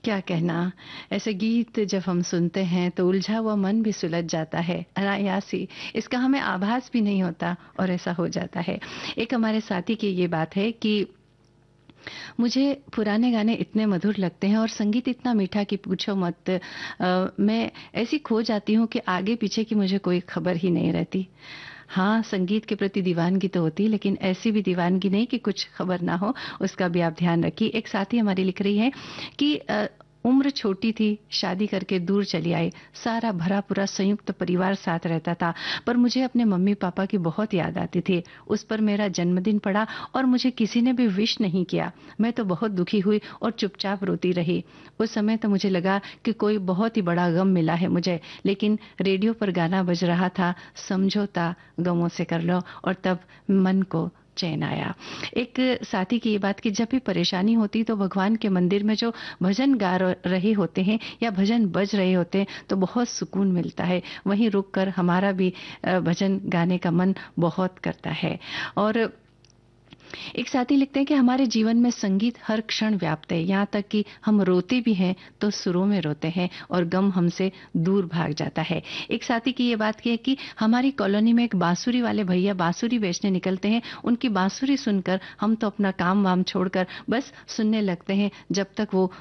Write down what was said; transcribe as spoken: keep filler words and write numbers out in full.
क्या कहना, ऐसे गीत जब हम सुनते हैं तो उलझा हुआ मन भी सुलझ जाता है अनायास ही। इसका हमें आभास भी नहीं होता और ऐसा हो जाता है। एक हमारे साथी की ये बात है कि मुझे पुराने गाने इतने मधुर लगते हैं और संगीत इतना मीठा कि पूछो मत। अ, मैं ऐसी खो जाती हूँ कि आगे पीछे की मुझे कोई खबर ही नहीं रहती। हाँ, संगीत के प्रति दीवानगी तो होती, लेकिन ऐसी भी दीवानगी नहीं कि कुछ खबर ना हो, उसका भी आप ध्यान रखिए। एक साथी हमारी लिख रही है कि अ, उम्र छोटी थी, शादी करके दूर चली आई, सारा भरा पूरा संयुक्त परिवार साथ रहता था, पर मुझे अपने मम्मी पापा की बहुत याद आती थी। उस पर मेरा जन्मदिन पड़ा और मुझे किसी ने भी विश नहीं किया। मैं तो बहुत दुखी हुई और चुपचाप रोती रही। उस समय तो मुझे लगा कि कोई बहुत ही बड़ा गम मिला है मुझे, लेकिन रेडियो पर गाना बज रहा था, समझौता गमों से कर लो, और तब मन को चैन आया। एक साथी की ये बात कि जब भी परेशानी होती तो भगवान के मंदिर में जो भजन गा र- रहे होते हैं या भजन बज रहे होते हैं तो बहुत सुकून मिलता है। वहीं रुक कर हमारा भी अ, भजन गाने का मन बहुत करता है। और एक साथी लिखते हैं कि हमारे जीवन में संगीत हर क्षण व्याप्त है, यहाँ तक कि हम रोते भी हैं तो सुरों में रोते हैं और गम हमसे दूर भाग जाता है। एक साथी की ये बात की है कि हमारी कॉलोनी में एक बांसुरी वाले भैया बांसुरी बेचने निकलते हैं। उनकी बांसुरी सुनकर हम तो अपना काम वाम छोड़कर बस सुनने लगते हैं जब तक वो